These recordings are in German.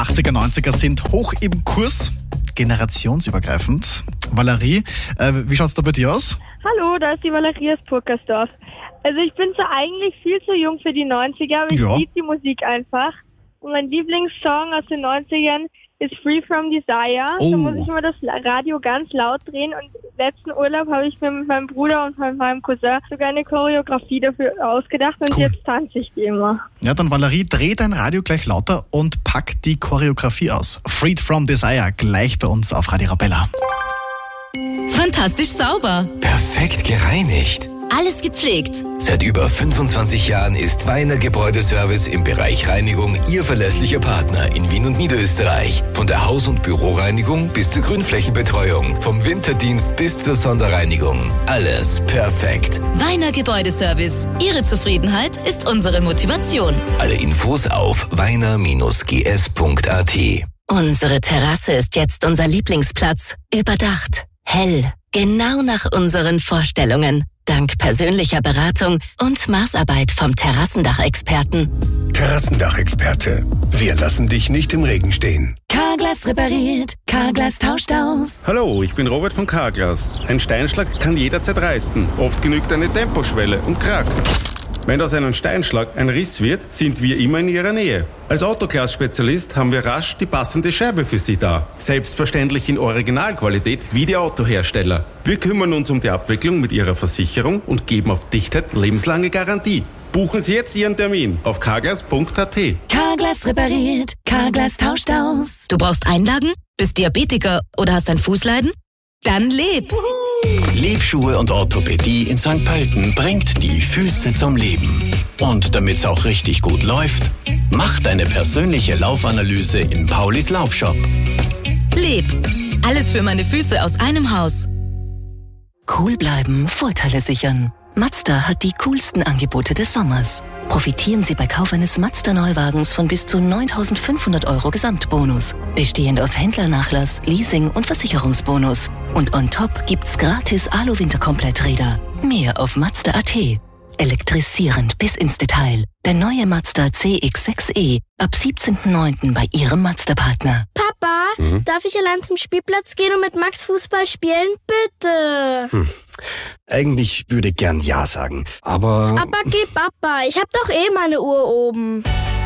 80er, 90er sind hoch im Kurs, generationsübergreifend. Valerie, wie schaut's da bei dir aus? Hallo, da ist die Valerie aus Purkersdorf. Also ich bin zwar eigentlich viel zu jung für die 90er, aber ich liebe die Musik einfach. Und mein Lieblingssong aus den 90ern ist Free From Desire. Da muss ich immer das Radio ganz laut drehen. Und letzten Urlaub habe ich mir mit meinem Bruder und meinem Cousin sogar eine Choreografie dafür ausgedacht und jetzt tanze ich die immer. Ja, dann Valerie, dreh dein Radio gleich lauter und pack die Choreografie aus. Freed From Desire, gleich bei uns auf Radio Arabella. Fantastisch sauber. Perfekt gereinigt. Alles gepflegt. Seit über 25 Jahren ist Weiner Gebäudeservice im Bereich Reinigung Ihr verlässlicher Partner in Wien und Niederösterreich. Von der Haus- und Büroreinigung bis zur Grünflächenbetreuung, vom Winterdienst bis zur Sonderreinigung. Alles perfekt. Weiner Gebäudeservice. Ihre Zufriedenheit ist unsere Motivation. Alle Infos auf weiner-gs.at. Unsere Terrasse ist jetzt unser Lieblingsplatz. Überdacht, hell, genau nach unseren Vorstellungen. Dank persönlicher Beratung und Maßarbeit vom Terrassendachexperten. Terrassendachexperte. Wir lassen dich nicht im Regen stehen. Carglass repariert, Carglass tauscht aus. Hallo, ich bin Robert von Carglass. Ein Steinschlag kann jederzeit reißen. Oft genügt eine Temposchwelle und krack. Wenn aus einem Steinschlag ein Riss wird, sind wir immer in Ihrer Nähe. Als Autoglas-Spezialist haben wir rasch die passende Scheibe für Sie da. Selbstverständlich in Originalqualität wie die Autohersteller. Wir kümmern uns um die Abwicklung mit Ihrer Versicherung und geben auf Dichtheit lebenslange Garantie. Buchen Sie jetzt Ihren Termin auf carglass.at. Carglass repariert, Carglass tauscht aus. Du brauchst Einlagen? Bist Diabetiker oder hast ein Fußleiden? Dann leb! Lebschuhe und Orthopädie in St. Pölten bringt die Füße zum Leben. Und damit's auch richtig gut läuft, mach deine persönliche Laufanalyse in Paulis Laufshop. Leb! Alles für meine Füße aus einem Haus. Cool bleiben, Vorteile sichern. Mazda hat die coolsten Angebote des Sommers. Profitieren Sie bei Kauf eines Mazda-Neuwagens von bis zu 9.500 € Gesamtbonus. Bestehend aus Händlernachlass, Leasing und Versicherungsbonus. Und on top gibt's gratis Alu-Winterkompletträder. Mehr auf Mazda.at. Elektrisierend bis ins Detail. Der neue Mazda CX-6e ab 17.09. bei Ihrem Mazda-Partner. Papa, darf ich allein zum Spielplatz gehen und mit Max Fußball spielen? Bitte. Eigentlich würde ich gern Ja sagen, aber... Aber geh, Papa, ich hab doch eh meine Uhr oben.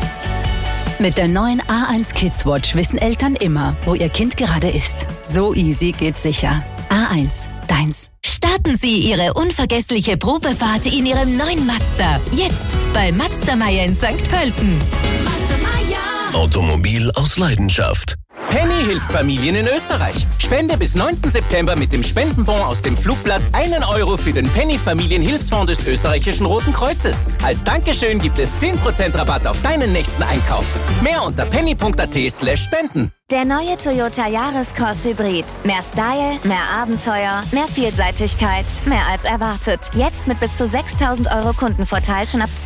Mit der neuen A1 Kids Watch wissen Eltern immer, wo ihr Kind gerade ist. So easy geht's sicher. A1, deins. Starten Sie Ihre unvergessliche Probefahrt in Ihrem neuen Mazda. Jetzt bei Mazda Meier in St. Pölten. Mazda Meier. Automobil aus Leidenschaft. Penny hilft Familien in Österreich. Spende bis 9. September mit dem Spendenbon aus dem Flugblatt 1 € für den Penny Familienhilfsfonds des österreichischen Roten Kreuzes. Als Dankeschön gibt es 10% Rabatt auf deinen nächsten Einkauf. Mehr unter penny.at/spenden. Der neue Toyota Yaris-Cross Hybrid. Mehr Style, mehr Abenteuer, mehr Vielseitigkeit, mehr als erwartet. Jetzt mit bis zu 6.000 € Kundenvorteil schon ab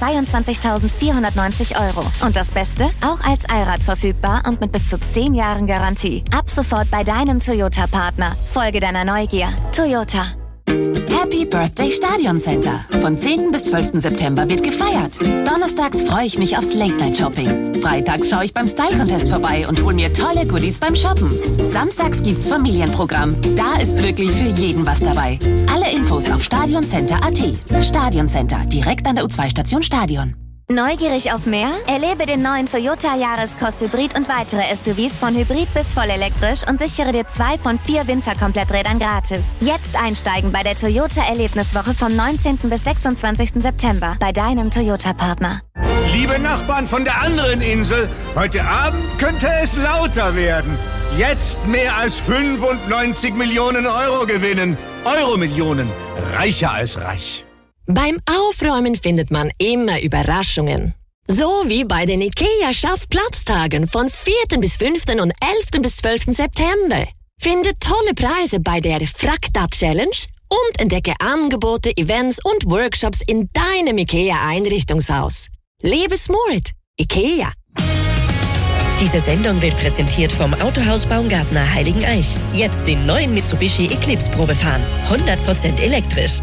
22.490 €. Und das Beste? Auch als Allrad verfügbar und mit bis zu 10 Jahren Garantie. Ab sofort bei deinem Toyota-Partner. Folge deiner Neugier. Toyota. Happy Birthday Stadion Center. Von 10. bis 12. September wird gefeiert. Donnerstags freue ich mich aufs Late-Night-Shopping. Freitags schaue ich beim Style-Contest vorbei und hole mir tolle Goodies beim Shoppen. Samstags gibt's Familienprogramm. Da ist wirklich für jeden was dabei. Alle Infos auf stadioncenter.at. Stadion Center, direkt an der U2-Station Stadion. Neugierig auf mehr? Erlebe den neuen Toyota Yaris-Cross Hybrid und weitere SUVs von Hybrid bis vollelektrisch und sichere dir 2 von 4 Winterkompletträdern gratis. Jetzt einsteigen bei der Toyota Erlebniswoche vom 19. bis 26. September bei deinem Toyota-Partner. Liebe Nachbarn von der anderen Insel, heute Abend könnte es lauter werden. Jetzt mehr als 95 Millionen € gewinnen. Euro-Millionen. Reicher als reich. Beim Aufräumen findet man immer Überraschungen. So wie bei den IKEA-Schaffplatztagen von 4. bis 5. und 11. bis 12. September. Finde tolle Preise bei der Frakta-Challenge und entdecke Angebote, Events und Workshops in deinem IKEA-Einrichtungshaus. Lebe smart. IKEA. Diese Sendung wird präsentiert vom Autohaus Baumgartner Heiligeneich. Jetzt den neuen Mitsubishi Eclipse Probe fahren. 100% elektrisch.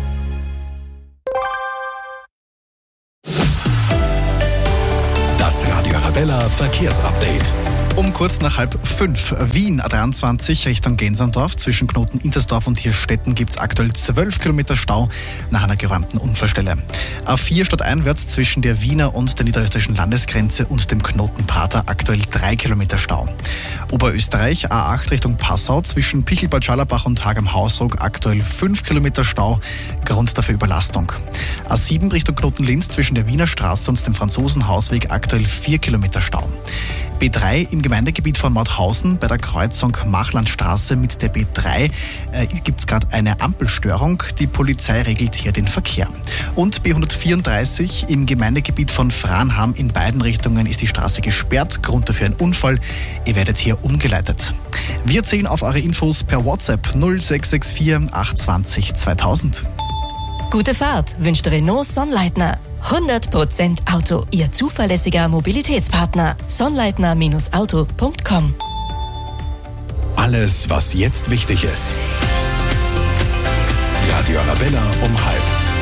Das Radio Arabella Verkehrsupdate. Um kurz nach 4:30 Wien A23 Richtung Gensandorf. Zwischen Knoten Intersdorf und Hirstetten gibt es aktuell 12 Kilometer Stau nach einer geräumten Unfallstelle. A4 stadteinwärts zwischen der Wiener und der niederösterreichischen Landesgrenze und dem Knoten Prater aktuell 3 Kilometer Stau. Oberösterreich A8 Richtung Passau zwischen Pichelbad Schallerbach und Haag am Hausruck aktuell 5 Kilometer Stau, Grund dafür Überlastung. A7 Richtung Knoten Linz zwischen der Wiener Straße und dem Franzosenhausweg aktuell 4 Kilometer Stau. B3 im Gemeindegebiet von Mauthausen bei der Kreuzung Machlandstraße mit der B3 gibt es gerade eine Ampelstörung. Die Polizei regelt hier den Verkehr. Und B134 im Gemeindegebiet von Franham in beiden Richtungen ist die Straße gesperrt. Grund dafür ein Unfall. Ihr werdet hier umgeleitet. Wir zählen auf eure Infos per WhatsApp 0664 820 2000. Gute Fahrt wünscht Renault Sonnleitner. 100% Auto, Ihr zuverlässiger Mobilitätspartner. Sonnleitner-auto.com. Alles, was jetzt wichtig ist. Radio Arabella um 12:30.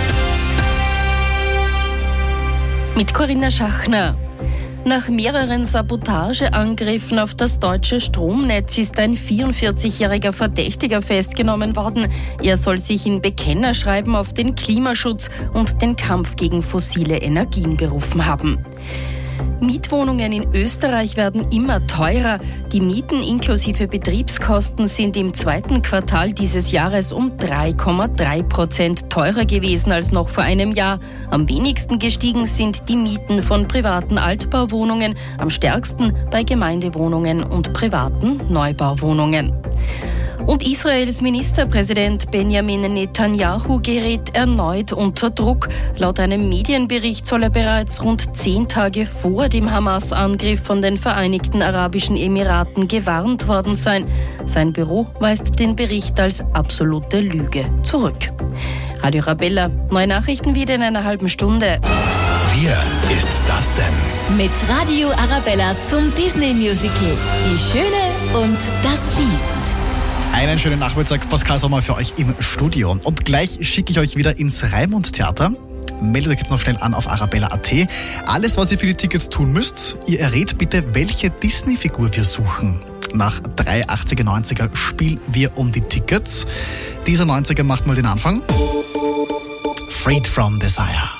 Mit Corinna Schachner. Nach mehreren Sabotageangriffen auf das deutsche Stromnetz ist ein 44-jähriger Verdächtiger festgenommen worden. Er soll sich in Bekennerschreiben auf den Klimaschutz und den Kampf gegen fossile Energien berufen haben. Mietwohnungen in Österreich werden immer teurer. Die Mieten inklusive Betriebskosten sind im zweiten Quartal dieses Jahres um 3,3% teurer gewesen als noch vor einem Jahr. Am wenigsten gestiegen sind die Mieten von privaten Altbauwohnungen, am stärksten bei Gemeindewohnungen und privaten Neubauwohnungen. Und Israels Ministerpräsident Benjamin Netanyahu gerät erneut unter Druck. Laut einem Medienbericht soll er bereits rund 10 Tage vor dem Hamas-Angriff von den Vereinigten Arabischen Emiraten gewarnt worden sein. Sein Büro weist den Bericht als absolute Lüge zurück. Radio Arabella, neue Nachrichten wieder in einer halben Stunde. Wer ist das denn? Mit Radio Arabella zum Disney-Musical Die Schöne und das Biest. Einen schönen Nachmittag, Pascal Sommer für euch im Studio. Und gleich schicke ich euch wieder ins Raimund-Theater. Meldet euch jetzt noch schnell an auf arabella.at. Alles, was ihr für die Tickets tun müsst, ihr errät bitte, welche Disney-Figur wir suchen. Nach 3 80er, 90er spielen wir um die Tickets. Dieser 90er macht mal den Anfang. Freed from Desire.